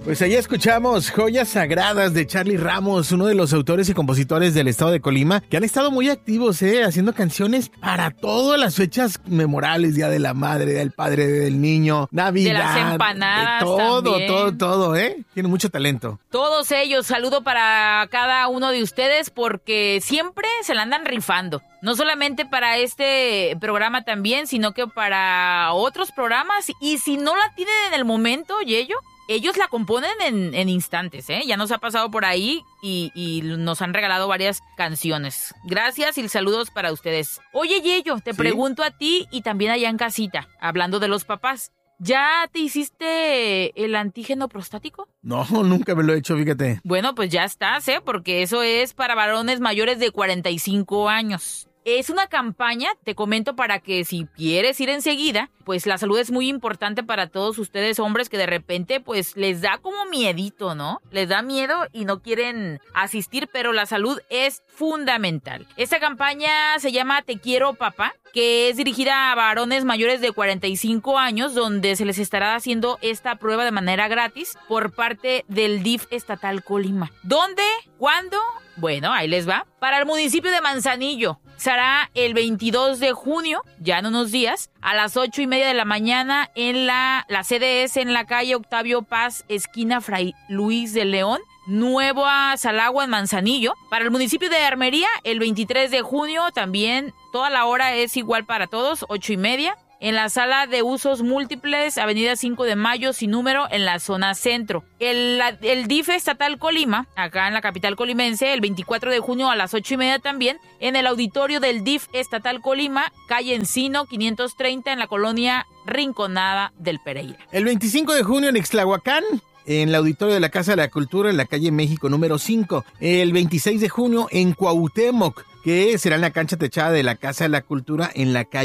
Pues ahí escuchamos Joyas Sagradas de Charly Ramos, uno de los autores y compositores del estado de Colima, que han estado muy activos, haciendo canciones para todas las fechas memorables, Día de la Madre, del Padre, del Niño, Navidad. De las empanadas todo, Tiene mucho talento. Todos ellos, saludo para cada uno de ustedes porque siempre se la andan rifando. No solamente para este programa también, sino que para otros programas. Y si no la tienen en el momento, Yeyo, ellos la componen en instantes, Ya nos ha pasado por ahí y nos han regalado varias canciones. Gracias y saludos para ustedes. Oye, Yeyo, te pregunto a ti y también allá en casita, hablando de los papás. ¿Ya te hiciste el antígeno prostático? No, nunca me lo he hecho, fíjate. Bueno, pues ya estás, porque eso es para varones mayores de 45 años. Es una campaña, te comento, para que si quieres ir enseguida, pues la salud es muy importante para todos ustedes hombres que de repente pues les da como miedito, ¿no? Les da miedo y no quieren asistir, pero la salud es fundamental. Esta campaña se llama Te Quiero Papá, que es dirigida a varones mayores de 45 años, donde se les estará haciendo esta prueba de manera gratis por parte del DIF estatal Colima. ¿Dónde? ¿Cuándo? Bueno, ahí les va. Para el municipio de Manzanillo. Será el 22 de junio, ya en unos días, a las 8:30 de la mañana en la sede es en la calle Octavio Paz, esquina Fray Luis de León, Nueva Salagua, en Manzanillo. Para el municipio de Armería, el 23 de junio, también toda la hora es igual para todos, 8:30. En la sala de usos múltiples, avenida 5 de Mayo, sin número, en la zona centro. El DIF estatal Colima, acá en la capital colimense, el 24 de junio a las 8:30 también, en el auditorio del DIF estatal Colima, calle Encino, 530, en la colonia Rinconada del Pereira. El 25 de junio en Ixtlahuacán, en el auditorio de la Casa de la Cultura, en la calle México número 5. El 26 de junio en Cuauhtémoc, que será en la cancha techada de la Casa de la Cultura, en la calle